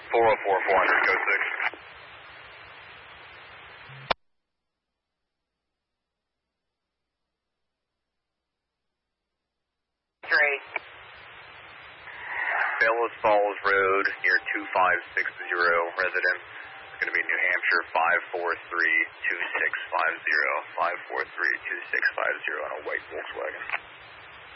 404, 400, code 6. Great. Bellows Falls Road near 2560 residence. It's going to be New Hampshire 5432650. 5432650 on a white Volkswagen.